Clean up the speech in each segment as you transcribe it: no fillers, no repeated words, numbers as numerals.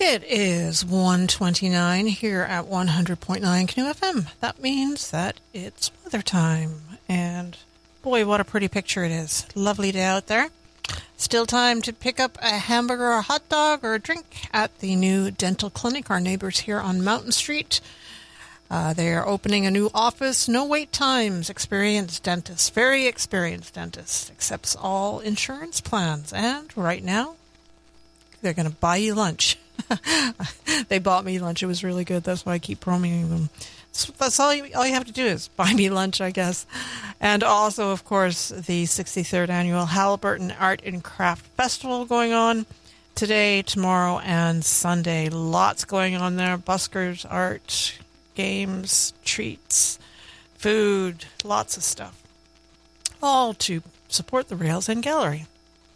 It is 1:29 here at 100.9 Canoe FM. That means that it's weather time. And boy, what a pretty picture it is. Lovely day out there. Still time to pick up a hamburger or a hot dog or a drink at the new dental clinic, our neighbors here on Mountain Street. They are opening a new office, no wait times, experienced dentist, very experienced dentist, accepts all insurance plans. And right now, they're going to buy you lunch. They bought me lunch. It was really good. That's why I keep promoting them. So that's all you have to do is buy me lunch, I guess. And also, of course, the 63rd Annual Haliburton Art and Craft Festival going on today, tomorrow, and Sunday. Lots going on there. Buskers, art, games, treats, food, lots of stuff. All to support the Rails End Gallery.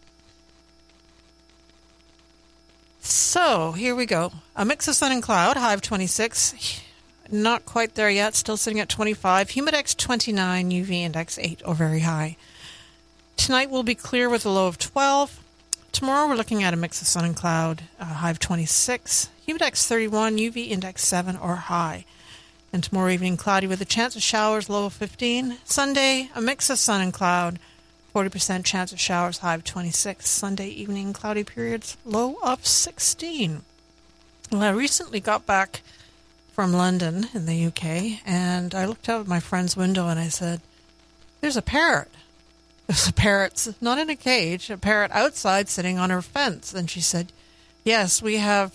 So, here we go. A mix of sun and cloud, high of 26. Not quite there yet, still sitting at 25. Humidex 29, UV index 8, or very high. Tonight will be clear with a low of 12. Tomorrow we're looking at a mix of sun and cloud, high of 26. Humidex 31, UV index 7, or high. And tomorrow evening, cloudy with a chance of showers, low of 15. Sunday, a mix of sun and cloud. 40% chance of showers, high of 26. Sunday evening, cloudy periods, low of 16. Well, I recently got back from London in the UK, and I looked out of my friend's window and I said, there's a parrot. There's a parrot, not in a cage, a parrot outside sitting on her fence. And she said, yes, we have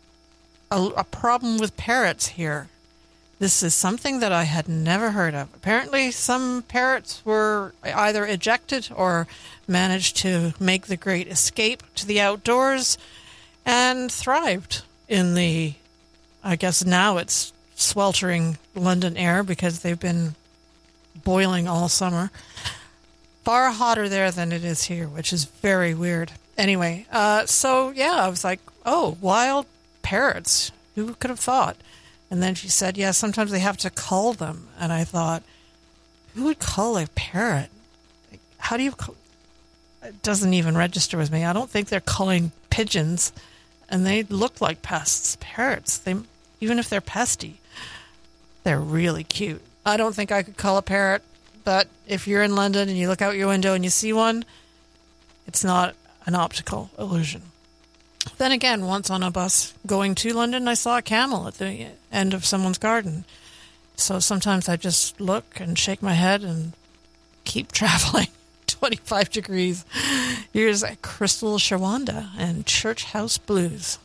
a problem with parrots here. This is something that I had never heard of. Apparently, some parrots were either ejected or managed to make the great escape to the outdoors and thrived in the, I guess now it's sweltering London air because they've been boiling all summer. Far hotter there than it is here, which is very weird. Anyway, so yeah, I was like, oh, wild parrots. Who could have thought? And then she said, yeah, sometimes they have to cull them. And I thought, who would cull a parrot? Like, how do you cull? It doesn't even register with me. I don't think they're culling pigeons. And they look like pests. Parrots, even if they're pesty, they're really cute. I don't think I could cull a parrot. But if you're in London and you look out your window and you see one, it's not an optical illusion. Then again, once on a bus going to London, I saw a camel at the end of someone's garden. So sometimes I just look and shake my head and keep traveling. 25 degrees. Here's Crystal Shawanda and Church House Blues.